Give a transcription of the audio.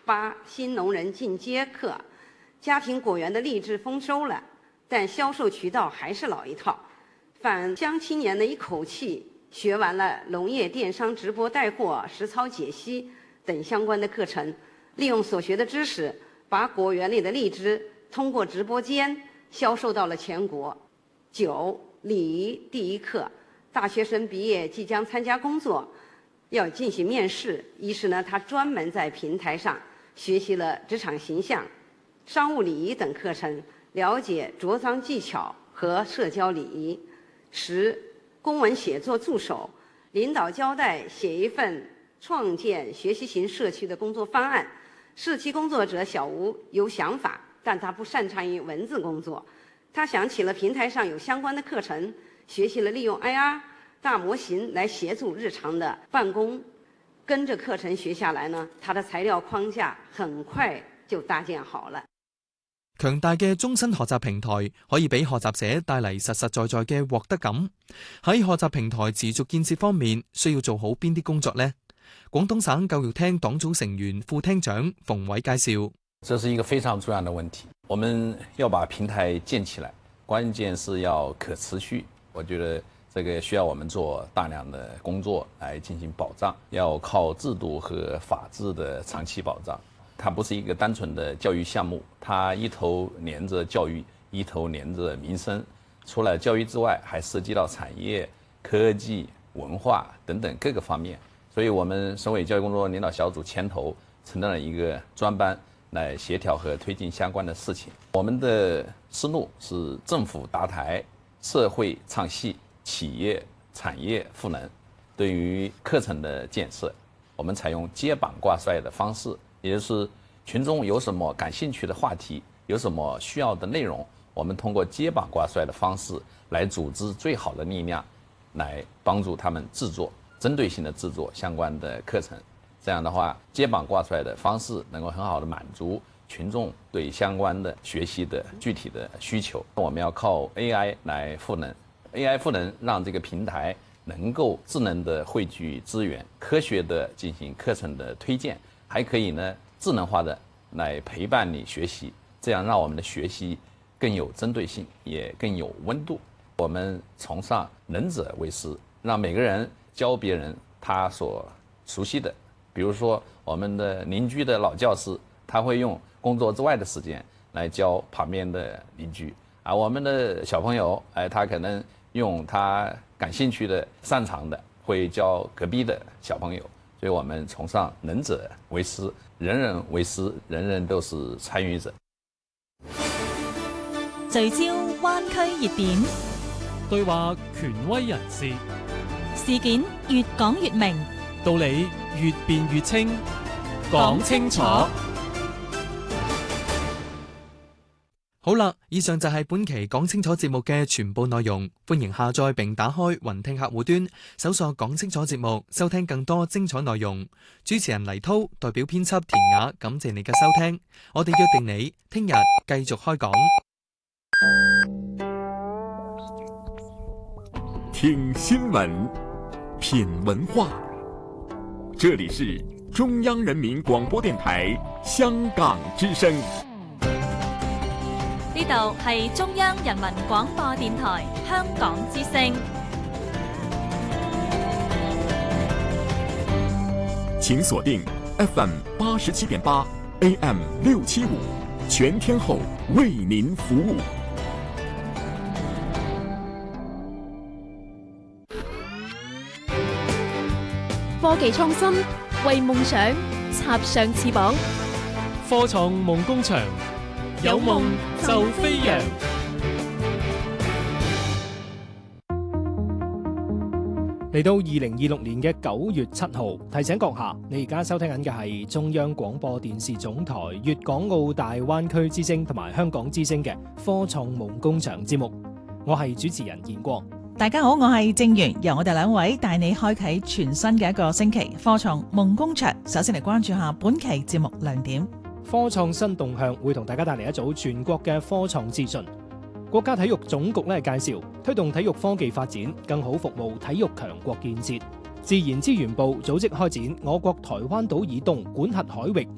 8新农人进阶课，家庭果园的励志丰收了，但销售渠道还是老一套。返乡青年的一口气学完了农业电商直播带货、实操解析等相关的课程，利用所学的知识，把果园里的荔枝通过直播间销售到了全国。9礼仪第一课，大学生毕业即将参加工作，要进行面试，于是呢，他专门在平台上学习了职场形象、商务礼仪等课程，了解着装技巧和社交礼仪。10公文写作助手，领导交代写一份创建学习型社区的工作方案。社区工作者小吴有想法，但他不擅长于文字工作。他想起了平台上有相关的课程，学习了利用 IR 大模型来协助日常的办公。跟着课程学下来呢，他的材料框架很快就搭建好了。 強大嘅終身學習平台可以俾學習者帶嚟實實在在嘅獲得感。喺學習平台持續建設方面，需要做好邊啲工作呢？廣東省教育廳黨組成員副廳長馮偉介紹。 這是一個非常重要的問題，我們要把平台建起來，關鍵是要可持續。我覺得這個需要我們做大量的工作來進行保障，要靠制度和法治的長期保障。它不是一個單純的教育項目，它一頭連着教育，一頭連着民生。除了教育之外，還涉及到產業、科技、文化等等各個方面。所以我們省委教育工作領導小組牽頭成立了一個專班來協調和推進相關的事情。我們的思路是政府搭台，社會唱戲，企業產業賦能。對於課程的建設，我們採用接榜掛帥的方式，也就是群眾有什麼感興趣的話題，有什麼需要的內容，我們通過接榜掛帥的方式來組織最好的力量，來幫助他們製作針對性的製作相關的課程。這樣的話，接榜掛帥的方式能夠很好的滿足群眾對相關的學習的具體的需求。我們要靠 AI 來賦能， AI 賦能讓這個平台能夠智能的匯聚資源，科學的進行課程的推薦，還可以呢智能化的來陪伴你學習，這樣讓我們的學習更有針對性，也更有溫度。我們崇尚能者為師，讓每個人教別人他所熟悉的。比如說我們的鄰居的老教師，他會用工作之外的時間來教旁邊的鄰居，而我們的小朋友，他可能用他感興趣的、擅長的，會教隔壁的小朋友。所以我們崇尚能者為師，人人為師，人人都是參與者。 聚焦灣區熱點， 對話權威人士， 事件越講越明， 道理越辯越清，講清楚。 好啦，以上就係本期講清楚節目嘅全部內容。歡迎下載並打開雲聽客戶端，搜索講清楚節目，收聽更多精彩內容。主持人黎濤代表編輯田雅，感謝你嘅收聽。我哋約定你聽日繼續開講。 聽新聞，品文化，這裡是中央人民廣播電台香港之聲。 呢度係中央人民廣播電台香港之聲。 請鎖定 FM 87.8 AM 675，全天候為您服務。 科技創新，為夢想插上翅膀。 科創夢工場，有夢就飛揚。嚟到2026年嘅9月7號，提醒閣下，你而家收聽緊嘅係中央廣播電視總台粵港澳大灣區之聲同埋香港之聲嘅科創夢工場節目。我係主持人燕光。 大家好，我係正源，由我哋兩位帶你開啟全新嘅一個星期科創夢工場。首先嚟關注下本期節目亮點。 科創新動向會同大家帶嚟一組全國嘅科創資訊。國家體育總局介紹推動體育科技發展，更好服務體育強國建設。自然資源部組織開展我國台灣島以東管轄海域